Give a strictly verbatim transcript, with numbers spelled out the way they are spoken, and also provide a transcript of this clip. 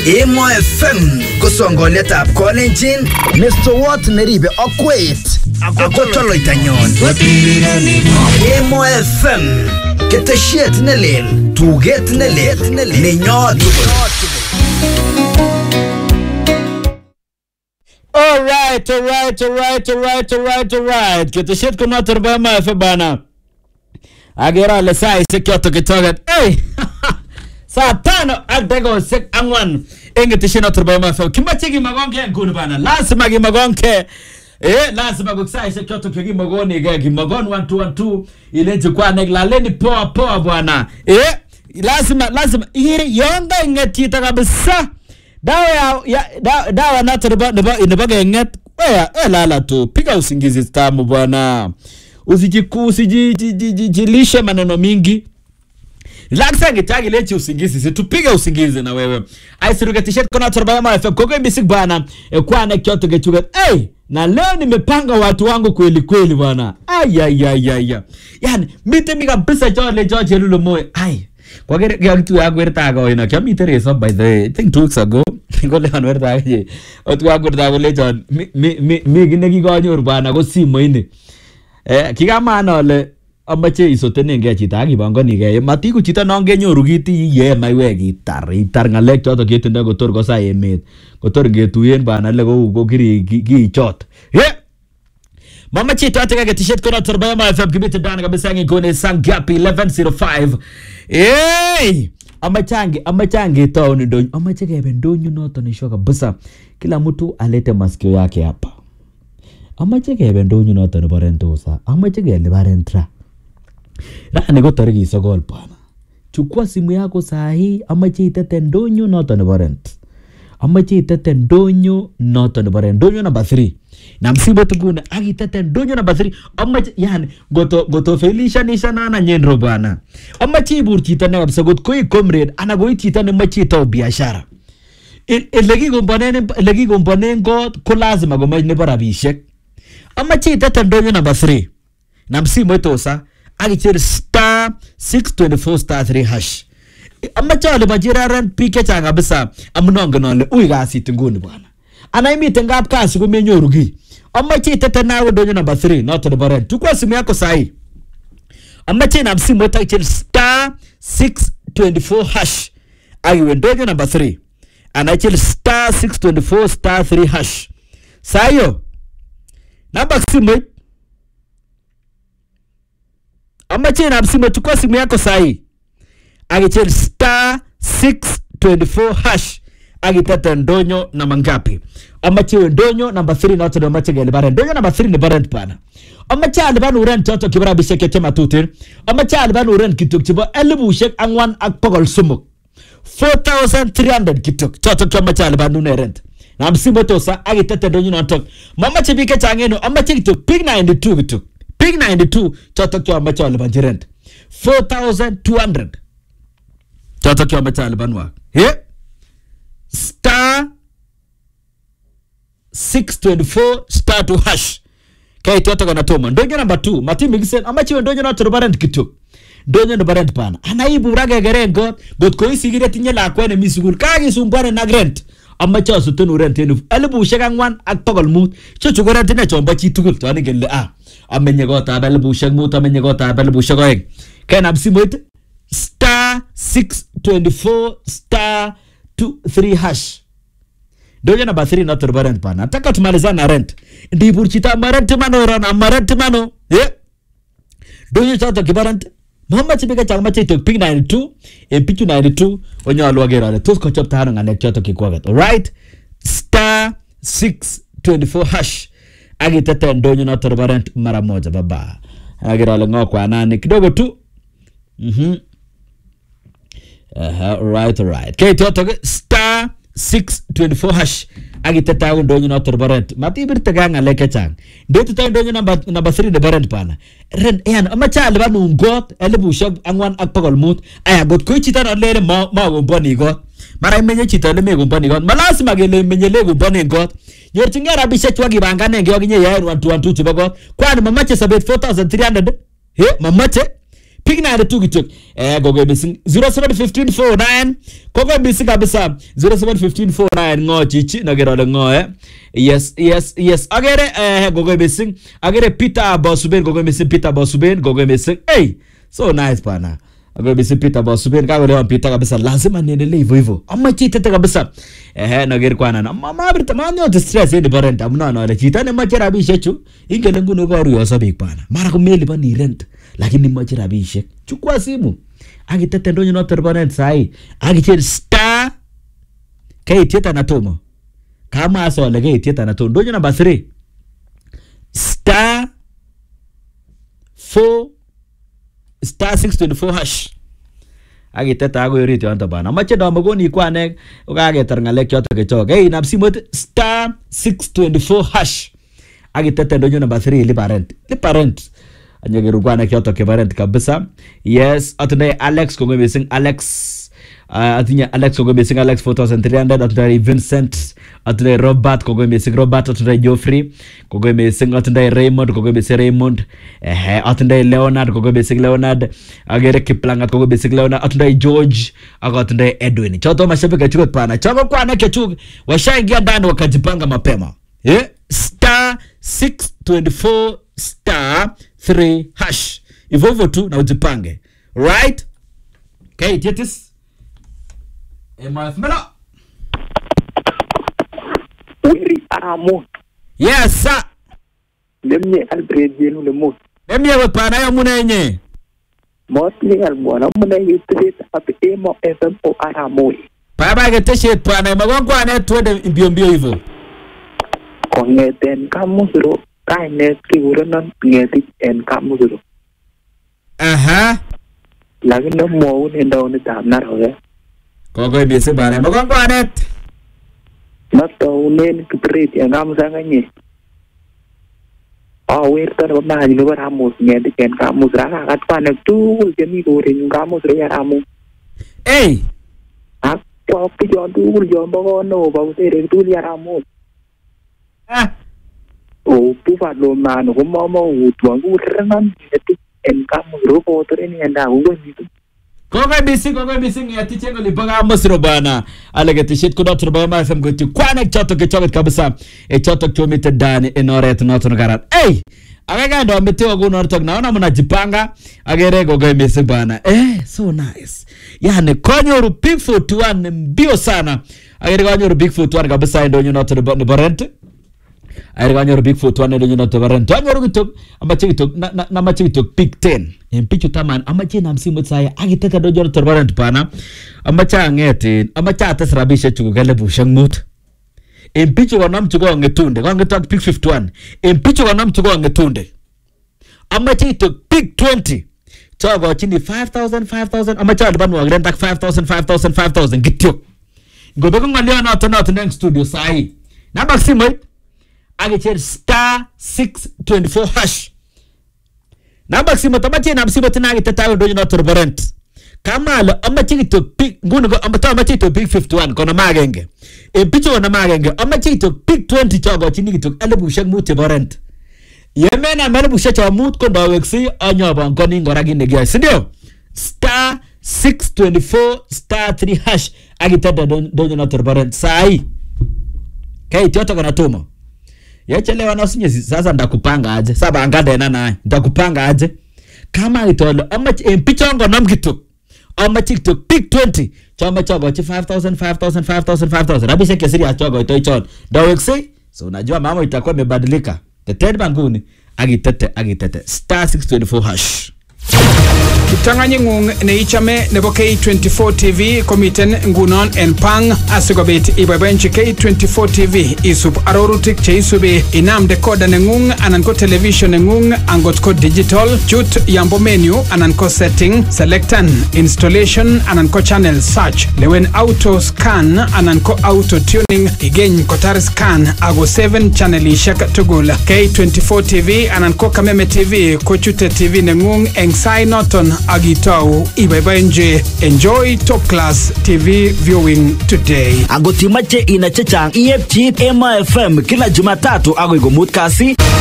Emo F M kusongoletab Kolenjin Mister Watt neribe okwet akotolo itanyon Emo F M keteshiet nelel tuget nelel nenyot. All right, all right, all right, all right, all right, all right. Keteshiet kuna turba ma F bana. Agera le sai sekyoto kitoget. Hey. Saa tano agdego sek angwan engetishina turba ma F. Kimache gimagonke ngunu bana. Lazima gimagonke. Eh, lazima guksa sekyoto kigimagoni ge gimagon one two one two ile jukwa neglaleni poa poa bwana. Eh, lazima lazima iri yonga ingetita kabisa. Dawa ya dawa dawa na turba neba nget. Weya elala tu piga usingizi tamu bwana. Usijiku usijilishe maneno mingi. Relaxa ngitagi lechi usingizi si tupige usingizi na wewe. Aisiruka t-shirt kona turba ma F M koko mbisik bwana e kwa na kyoto gechuga. Hey, na leo nimepanga watu wangu kweli kweli bwana. Ay ay ay ay. Yani mite miga pisa jole George Lulo moe. Ay. Kwa gere gya kitu ya gwerta go ina kya mite reso by the way. I think two weeks ago. Ngole anwerta je. Otu ya gwerta go le John mi mi mi ginegi go nyor bwana go simo ine. Eh kigama anole amache isotene nge chita akibangani ge matiku chita nonge nyoru kiti ye maiwe gitar itar ngalek choto ketinde kotor ko sa emet kotor ngetuyen bana le ko ko kiri ki chot ye mama chita ataka getishet kona turba ma F M kibite dana kabisa ngone sangapi eleven oh five eh amachange amachange town ndonyo amache kebe ndonyo noto ni shoka kabisa kila mtu alete masikio yake hapa amache kebe ndonyo noto ni barentosa amache kele barentra Rani go tariki sogol bwana. Chukua simu yako saa hii amache itete ndonyo noto nebo rent. Amache itete ndonyo noto nebo rent. Ndonyo number three. Na msibo tugune agi itete ndonyo number three. Amache yani goto goto felisha nisha nana nyenro bwana. Amache ibur chita na kabisa got koi comrade ana go chita ne mache ito biashara. Elegi gombane elegi gombane god ko lazima go maji ne barabishek. Amache itete ndonyo number three. Na msibo itosa Agichir star six twenty-four star three hash. Amacha le bajira ran pike changa bisa amnonga nole uyi gasit nguni bwana. Anaimite ngap kasi kumenyoru gi. Amacha itete nawe ndonyo number three not the barren. Tukwa simu yako sahi. Amacha na msimu weta ichir star six twenty-four hash. Agiwe ndonyo number three. Anaichir star six twenty-four star three hash. Sayo. Namba simu Amache na msimu tukua simu yako sahi. Agichel star six twenty-four hash. Agitata ndonyo na mangapi. Amache ndonyo number three na watu na amache gele barren. Ndonyo number three ni barren pana. Amache alibanu uren choto kibara bisheke tema tutir. Amache alibanu uren kituk chibo elibu shek angwan akpagol sumuk. four thousand three hundred kituk. Choto kia amache alibanu ne rent. Na msimu tosa agitata ndonyo na ntok. Mamache bike changeno amache kituk pig ninety-two kituk. Pig ninety-two choto kyo amache alibanji rent four thousand two hundred choto kyo amache alibanwa he star six twenty-four star two hash kaya choto kana toma ndonyo number two mati migisen amache ndonyo na turbarent kitu ndonyo na barent pana anaibu rage gere ngot got ko isigire tinye la kwene misugul kagi sumbane na rent amache asutun rent enu elibu shekangwan ak togol mut chocho ko rent ne chomba chi tugul to ani gelle ah amenye gota elibu shek mut amenye gota elibu shek oeng kana msimut star six twenty-four star two three hash ndonyo number three na turbarent pana nataka tumalizana rent ndibur chita marent mano rana marent mano eh ndonyo chato kibarent Mama chibika changma chito pig ninety-two e pichu ninety-two onyo alwagera le tos ko chop tano ngane choto kikwagat. All right, star six twenty-four hash agitete ndonyo na turbarent mara moja baba agera le ngokwa nani kidogo tu mhm aha all right all right ke choto star six twenty-four hash agitete ndonyo na turbarent mati birte ganga le kechang ndetu ta ndonyo number number three de barent pana ren yan amacha albanu ngot elibu shag angwan akpagol mut aya got ko chita na lele ma ma gombani got mara menye chita le me gombani got malasima gele menye le gombani got yor tingara bishe chwa gibangane ngi oginye ya one two one two chibago kwani mamache sabet four thousand three hundred he mamache Pick ninety-two kitok. Eh gogo missing zero seven one five four nine. Gogo missing kabisa zero seven one five four nine ngo chichi nagero le ngo eh. Yes, yes, yes. Agere eh gogo missing. Agere Peter Bosuben gogo missing Peter Bosuben gogo missing. Hey, so nice pana. Gogo missing Peter Bosuben kago leo Peter kabisa lazima niendelee hivyo hivyo. Ama chitete kabisa. Eh nagere kwana na mama brita manyo the stress in the parent amna na chita ne machera bishechu. Ingene nguno ko ruyo sabik pana. Mara kumeli pa ni rent. Lakini machera bishe. Chukua simu. Agitete ndonyo no permanent sai. Agichel star. Kai tieta na tomo. Kama aso lege tieta na tomo. Ndonyo number three. Star four star six twenty-four hash. Agitete ago yoriti anta bana. Mache domo goni kwa ne ukagetar ngalek yoto kechoke. Hey napsimot star six twenty-four hash. Agitete ndonyo number three li parent. Li parent. Anyageru kwa ne kyoto ke parent kabisa. Yes, atunde Alex kongo missing Alex. Uh, atinya Alex kongo missing Alex four thousand three hundred. Atunde Vincent. Atunde Robert kongo missing Robert. Atunde Geoffrey kongo missing. Atunde Raymond kongo missing Raymond. Eh, atunde Leonard kongo missing Leonard. Agere Kiplangat kongo missing Leonard. Atunde George. Atunde Edwin. Choto mashabiki chukot pana. Chama kwa na kechuk. Washaingia ndani wakajipanga mapema. Eh? Star six twenty-four star three hash. Ivo ivo tu na ujipange. Right? Okay, Jetis. Ema Fmela. Wiri aramo. Yes, sir. Lemye Alfred yenu lemo. Lemye wapana ya munenye. Mostly almona muna yutrit ap emo F M o aramo. Baba geteshet pana magongwa ne twende mbio mbio hivyo. Kongeten kamusuro kainet kigurenon ngetik en kamusuro. Aha. Lakini mwaun en taonitab Narok. Kogoi bisi bana magongwa net. Mataunen Kipret en kamusanganye. Awerto nebo maji nebo Ramos ngetik en kamusuro. Akakat kwanek tugul chemi korenyun kamusuro ya Ramos. Hey. Ak kwa pichon tugul jombo kono bautere tugul ya Ramos. Ah. Oh, Buffalo man, ko mama utwa ngurenan ngetik en kamusuro ko toreni enda ungonitu. Kogoi bisi kogoi bisi ngeti chengo libaga musro bana. Alege tishit kuda turba ma F M goti kwana choto ke choget kabisa. E choto kilomita dani enoret noto ngarat. Hey! Agaga ndo ametewa guno ortok naona mnajipanga. Agere kogoi bisi bana. Eh, so nice. Yani konyoru Big forty-one mbio sana. Agere konyoru Big forty-one kabisa ndo noto ni barente. Agere konyoru Big forty-one ndo noto barente. Konyoru kitok amache kitok na na, na mache kitok Big ten. Empichu taman amache na msimu tsaya agitete ndo noto barente pana. Amache angete amache atasrabisha chuko kale bushang mut. Empichu wanam chuko ngetunde kwa ngetok Big fifty-one. Empichu wanam chuko ngetunde. Amache kitok Big twenty. Chogo chini five thousand five thousand amache alibanu wagrentak five thousand five thousand five thousand gityo. Ngobeko ngalio na to not in studio sai. Na maximo agicher star six twenty-four hash. Na maximo tamache na maximo tena agitata ndo not reverent. Kama lo amache kitok big nguno amata amache kitok Big fifty-one kono magenge. E picho na magenge amache kitok Big twenty chogo chini kitok elebushek mut reverent. Yemena melebushek cha mut kondo weksi anyoba ngoni ngora ginege. Sindio? Star six twenty-four star three hash agitata ndo not reverent sai. Kai tioto kana tuma. Yachelewa na usinye sasa ndakupanga aje. Saba angade na nae. Ndakupanga aje. Kama itolo ama mpichongo namkitu. Ama TikTok Big twenty. Chama chogo chi five thousand five thousand five thousand five thousand. Rabisha kesiri ya chogo ito ichon. Dawexi. So unajua mama itakuwa imebadilika. Tetedi banguni agitete agitete star six twenty-four hash. Kitanganyi ngung ne ichame nebo K twenty-four T V komiten ngunon en pang asigobit ibabenchi K twenty-four T V isup arorutik che isubi inam decoder nengung anan ko television nengung angot ko digital chut yambo menu anan ko setting selectan installation anan ko channel search lewen auto scan anan ko auto tuning igeny kotar scan ago seven channel ishak tugul K twenty-four T V anan ko Kameme T V ko chute T V nengung eng sai noton agitau ibaibaenje. Enjoy top class T V viewing today. Agotimache ina chechang E F G Ema F M kila Jumatatu agoi gomut kasi.